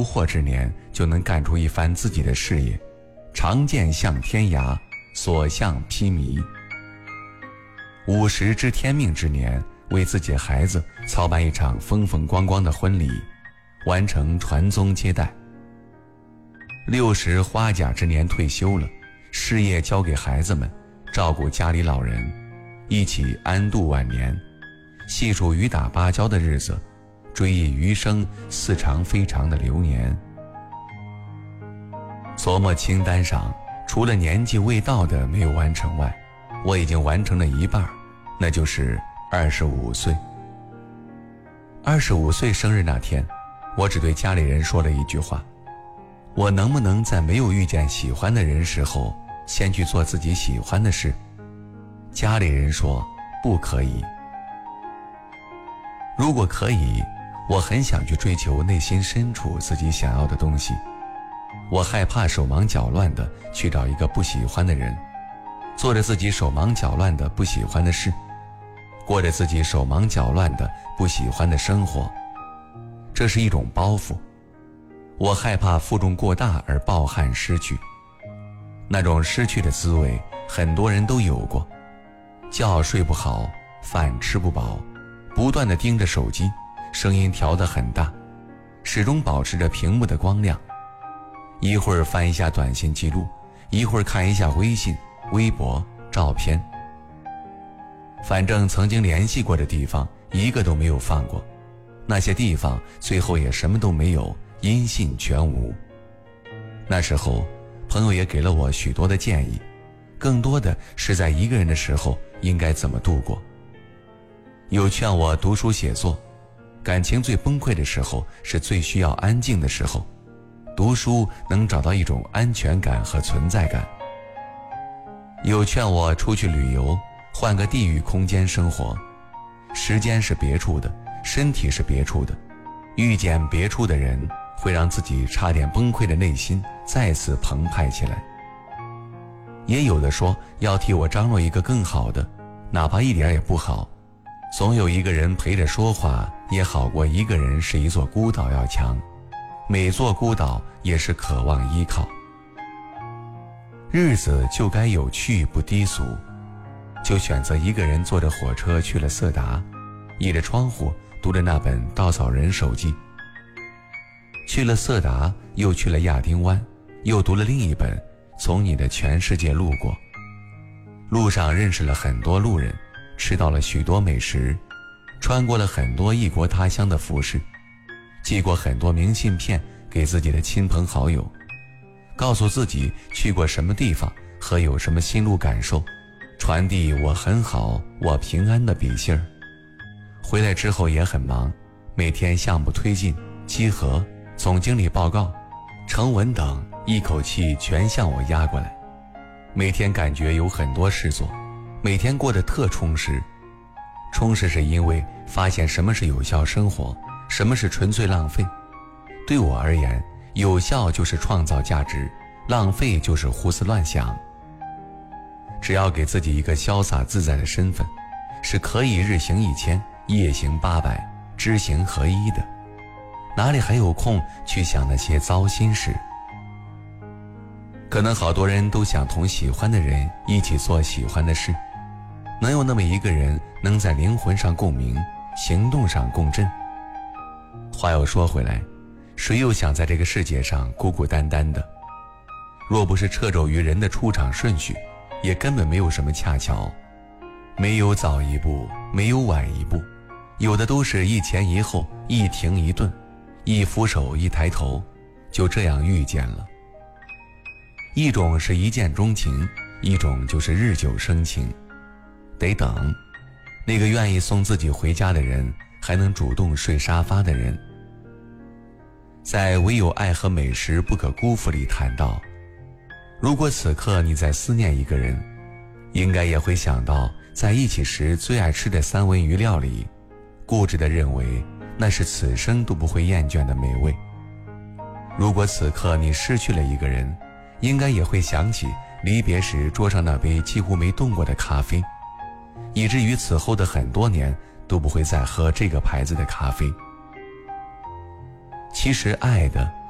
不惑之年就能干出一番自己的事业，长剑向天涯，所向披靡。50知天命之年，为自己孩子操办一场风风光光的婚礼，完成传宗接代。60花甲之年退休了，事业交给孩子们，照顾家里老人，一起安度晚年，细数雨打芭蕉的日子，追忆余生似长非长的流年。琢磨清单上，除了年纪未到的没有完成外，我已经完成了一半，那就是25岁。25岁生日那天，我只对家里人说了一句话：我能不能在没有遇见喜欢的人时候，先去做自己喜欢的事？家里人说不可以。如果可以，我很想去追求内心深处自己想要的东西。我害怕手忙脚乱地去找一个不喜欢的人，做着自己手忙脚乱的不喜欢的事，过着自己手忙脚乱的不喜欢的生活。这是一种包袱，我害怕负重过大而抱憾失去。那种失去的滋味，很多人都有过。觉睡不好，饭吃不饱，不断地盯着手机，声音调得很大，始终保持着屏幕的光亮。一会儿翻一下短信记录，一会儿看一下微信、微博、照片。反正曾经联系过的地方，一个都没有放过。那些地方最后也什么都没有，音信全无。那时候，朋友也给了我许多的建议，更多的是在一个人的时候应该怎么度过。有劝我读书写作，感情最崩溃的时候是最需要安静的时候，读书能找到一种安全感和存在感。有劝我出去旅游，换个地域空间生活，时间是别处的，身体是别处的，遇见别处的人，会让自己差点崩溃的内心再次澎湃起来。也有的说要替我张罗一个更好的，哪怕一点也不好，总有一个人陪着说话，也好过一个人是一座孤岛要强。每座孤岛也是渴望依靠。日子就该有趣不低俗，就选择一个人坐着火车去了色达，倚着窗户读着那本《稻草人手记》。去了色达，又去了亚丁湾，又读了另一本《从你的全世界路过》。路上认识了很多路人，吃到了许多美食，穿过了很多异国他乡的服饰，寄过很多明信片给自己的亲朋好友，告诉自己去过什么地方和有什么心路感受，传递我很好，我平安的笔信儿。回来之后也很忙，每天项目推进、稽核、总经理报告、成文等一口气全向我压过来。每天感觉有很多事做，每天过得特充实。充实是因为发现什么是有效生活，什么是纯粹浪费。对我而言，有效就是创造价值，浪费就是胡思乱想。只要给自己一个潇洒自在的身份，是可以日行1000，夜行800，知行合一的。哪里还有空去想那些糟心事？可能好多人都想同喜欢的人一起做喜欢的事，能有那么一个人能在灵魂上共鸣，行动上共振。话又说回来，谁又想在这个世界上孤孤单单的？若不是掣肘于人的出场顺序，也根本没有什么恰巧。没有早一步，没有晚一步，有的都是一前一后，一停一顿，一扶手一抬头，就这样遇见了。一种是一见钟情，一种就是日久生情。得等那个愿意送自己回家的人，还能主动睡沙发的人。在唯有爱和美食不可辜负里谈到，如果此刻你在思念一个人，应该也会想到在一起时最爱吃的三文鱼料理，固执地认为那是此生都不会厌倦的美味。如果此刻你失去了一个人，应该也会想起离别时桌上那杯几乎没动过的咖啡，以至于此后的很多年都不会再喝这个牌子的咖啡。其实爱的